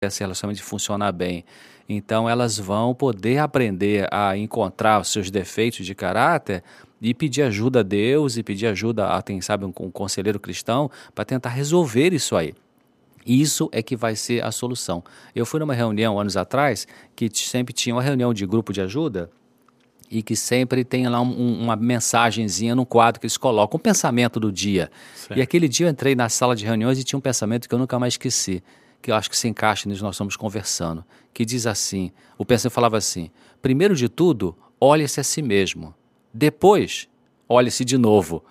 esse relacionamento funcionar bem. Então elas vão poder aprender a encontrar os seus defeitos de caráter e pedir ajuda a Deus e pedir ajuda a, quem sabe, um conselheiro cristão para tentar resolver isso aí. Isso é que vai ser a solução. Eu fui numa reunião anos atrás que sempre tinha uma reunião de grupo de ajuda e que sempre tem lá uma mensagenzinha no quadro que eles colocam, um pensamento do dia. Certo. E aquele dia eu entrei na sala de reuniões e tinha um pensamento que eu nunca mais esqueci, que eu acho que se encaixa nisso que nós estamos conversando, que diz assim, o pensamento falava assim: primeiro de tudo, olhe-se a si mesmo. Depois, olhe-se de novo.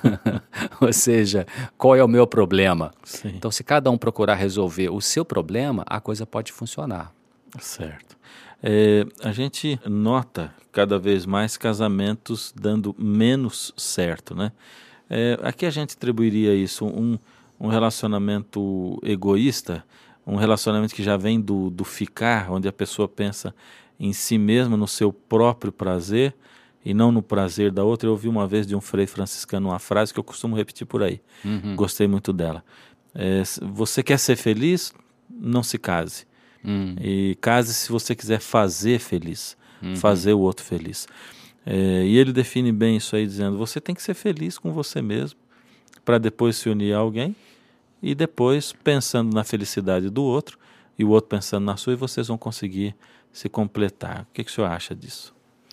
Ou seja, qual é o meu problema? Sim. Então, se cada um procurar resolver o seu problema, a coisa pode funcionar. Certo. A gente nota cada vez mais casamentos dando menos certo, né? A que a gente atribuiria isso? Um relacionamento egoísta, um relacionamento que já vem do ficar, onde a pessoa pensa em si mesma, no seu próprio prazer e não no prazer da outra. Eu ouvi uma vez de um frei franciscano uma frase que eu costumo repetir por aí. Gostei muito dela. Você quer ser feliz? Não se case. E case se você quiser fazer feliz, fazer o outro feliz. E ele define bem isso aí, dizendo: você tem que ser feliz com você mesmo, para depois se unir a alguém, e depois pensando na felicidade do outro, e o outro pensando na sua, e vocês vão conseguir se completar. O que o senhor acha disso?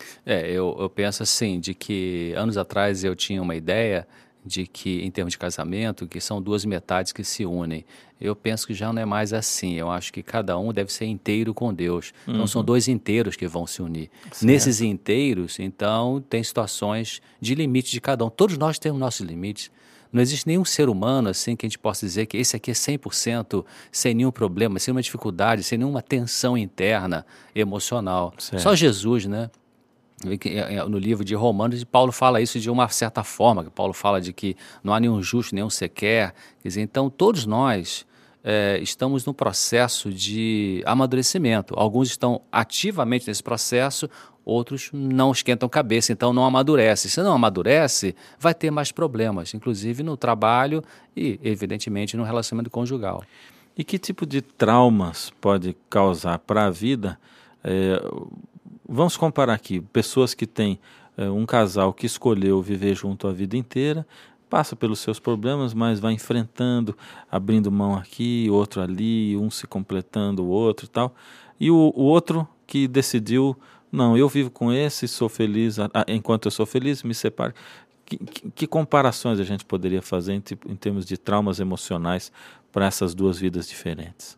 Eu penso assim, de que anos atrás eu tinha uma ideia de que, em termos de casamento, que são duas metades que se unem. Eu penso que já não é mais assim. Eu acho que cada um deve ser inteiro com Deus. Então são dois inteiros que vão se unir. Certo. Nesses inteiros, então, tem situações de limite de cada um. Todos nós temos nossos limites. Não existe nenhum ser humano assim que a gente possa dizer que esse aqui é 100% sem nenhum problema, sem nenhuma dificuldade, sem nenhuma tensão interna, emocional. Certo. Só Jesus, né? No livro de Romanos, Paulo fala isso de uma certa forma, que Paulo fala de que não há nenhum justo, nenhum sequer. Quer dizer, então, todos nós estamos num processo de amadurecimento. Alguns estão ativamente nesse processo, outros não esquentam cabeça, então não amadurece. Se não amadurece, vai ter mais problemas, inclusive no trabalho e, evidentemente, no relacionamento conjugal. E que tipo de traumas pode causar para a vida? Vamos comparar aqui, pessoas que têm um casal que escolheu viver junto a vida inteira, passa pelos seus problemas, mas vai enfrentando, abrindo mão aqui, outro ali, um se completando o outro e tal. E o outro que decidiu, não, eu vivo com esse, sou feliz, enquanto eu sou feliz, me separo. Que comparações a gente poderia fazer em termos de traumas emocionais para essas duas vidas diferentes?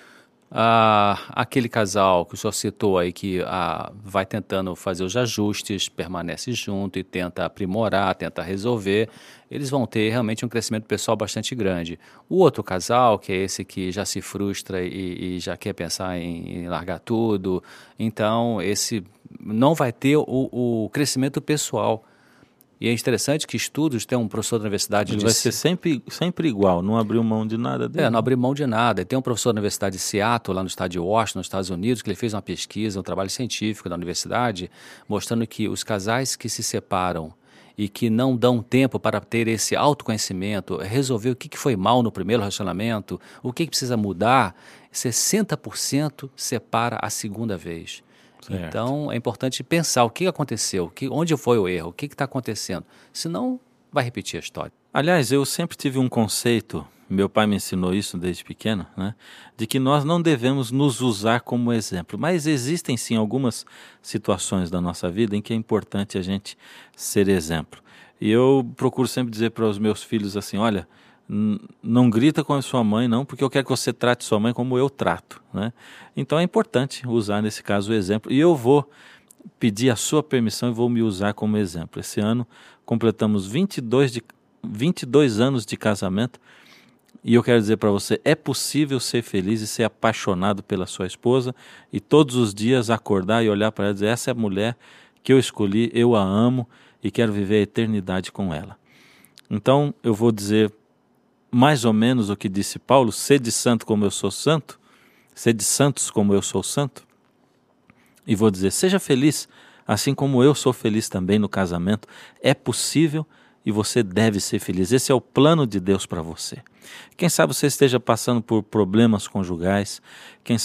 Aquele casal que o senhor citou aí que vai tentando fazer os ajustes, permanece junto e tenta aprimorar, tenta resolver, eles vão ter realmente um crescimento pessoal bastante grande. O outro casal, que é esse que já se frustra e já quer pensar em largar tudo, então esse não vai ter o crescimento pessoal. E é interessante que estudos, tem um professor da universidade... Ele vai ser sempre igual, não abriu mão de nada dele. Não abriu mão de nada. Tem um professor da Universidade de Seattle, lá no estado de Washington, nos Estados Unidos, que ele fez uma pesquisa, um trabalho científico da universidade, mostrando que os casais que se separam e que não dão tempo para ter esse autoconhecimento, resolver o que foi mal no primeiro relacionamento, o que precisa mudar, 60% separa a segunda vez. Certo. Então, é importante pensar o que aconteceu, onde foi o erro, o que está acontecendo. Senão, vai repetir a história. Aliás, eu sempre tive um conceito, meu pai me ensinou isso desde pequeno, né, de que nós não devemos nos usar como exemplo. Mas existem sim algumas situações da nossa vida em que é importante a gente ser exemplo. E eu procuro sempre dizer para os meus filhos assim, olha, não grita com a sua mãe não, porque eu quero que você trate sua mãe como eu trato, né? Então é importante usar nesse caso o exemplo, e eu vou pedir a sua permissão e vou me usar como exemplo. Esse ano completamos 22 anos de casamento, e eu quero dizer para você, é possível ser feliz e ser apaixonado pela sua esposa, e todos os dias acordar e olhar para ela e dizer, essa é a mulher que eu escolhi, eu a amo e quero viver a eternidade com ela. Então eu vou dizer mais ou menos o que disse Paulo, sede santo como eu sou santo, sede santos como eu sou santo, e vou dizer, seja feliz, assim como eu sou feliz também no casamento. É possível e você deve ser feliz. Esse é o plano de Deus para você. Quem sabe você esteja passando por problemas conjugais, quem